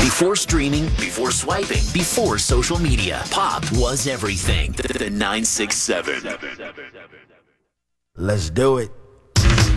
Before streaming, before swiping, before social media, pop was everything. The 967. Let's do it.